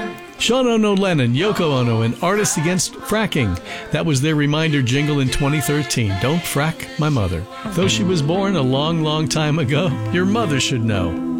Sean Ono Lennon, Yoko Ono, and Artists Against Fracking. That was their reminder jingle in 2013. Don't frack my mother. Though she was born a long, long time ago, your mother should know.